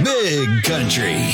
Big Country.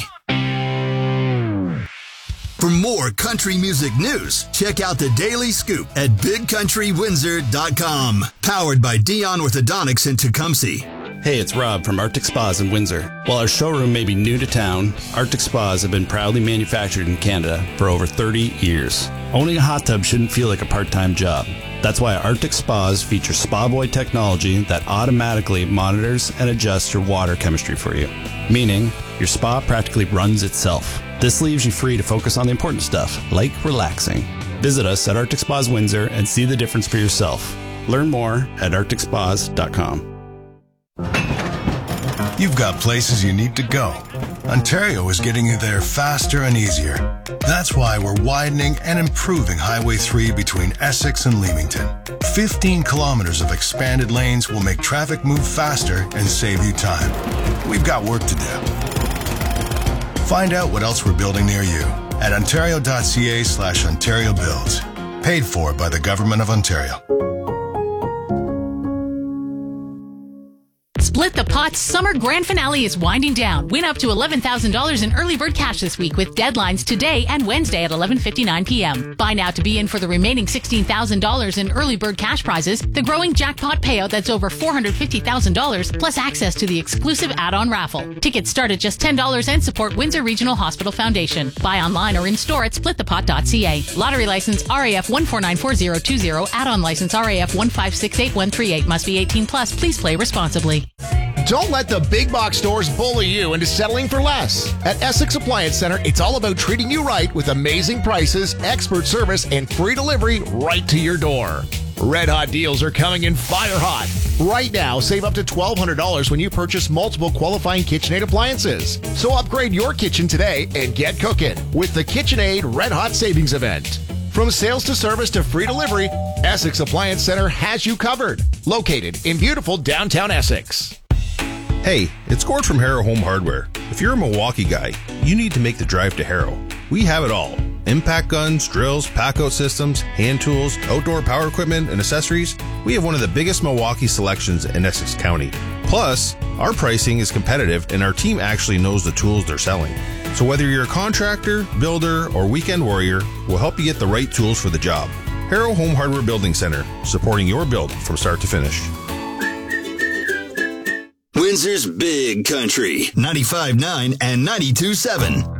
For more country music news, check out the Daily Scoop at BigCountryWindsor.com. Powered by Dion Orthodontics in Tecumseh. Hey, it's Rob from Arctic Spas in Windsor. While our showroom may be new to town, Arctic Spas have been proudly manufactured in Canada for over 30 years. Owning a hot tub shouldn't feel like a part-time job. That's why Arctic Spas feature Spa Boy technology that automatically monitors and adjusts your water chemistry for you. Meaning, your spa practically runs itself. This leaves you free to focus on the important stuff, like relaxing. Visit us at Arctic Spas Windsor and see the difference for yourself. Learn more at arcticspas.com. You've got places you need to go. Ontario is getting you there faster and easier. That's why we're widening and improving Highway 3 between Essex and Leamington. 15 kilometers of expanded lanes will make traffic move faster and save you time. We've got work to do. Find out what else we're building near you at ontario.ca/Ontario Builds. Paid for by the Government of Ontario. Split the Pot's summer grand finale is winding down. Win up to $11,000 in early bird cash this week with deadlines today and Wednesday at 11:59 p.m. Buy now to be in for the remaining $16,000 in early bird cash prizes, the growing jackpot payout that's over $450,000, plus access to the exclusive add-on raffle. Tickets start at just $10 and support Windsor Regional Hospital Foundation. Buy online or in store at splitthepot.ca. Lottery license RAF 1494020. Add-on license RAF 1568138. Must be 18 plus. Please play responsibly. Don't let the big box stores bully you into settling for less. At Essex Appliance Center, it's all about treating you right with amazing prices, expert service, and free delivery right to your door. Red hot deals are coming in fire hot. Right now, save up to $1,200 when you purchase multiple qualifying KitchenAid appliances. So upgrade your kitchen today and get cooking with the KitchenAid Red Hot Savings Event. From sales to service to free delivery, Essex Appliance Center has you covered. Located in beautiful downtown Essex. Hey, it's Gord from Harrow Home Hardware. If you're a Milwaukee guy, you need to make the drive to Harrow. We have it all. Impact guns, drills, pack-out systems, hand tools, outdoor power equipment, and accessories. We have one of the biggest Milwaukee selections in Essex County. Plus, our pricing is competitive and our team actually knows the tools they're selling. So whether you're a contractor, builder, or weekend warrior, we'll help you get the right tools for the job. Harrow Home Hardware Building Center, supporting your build from start to finish. Windsor's Big Country, 95.9 and 92.7.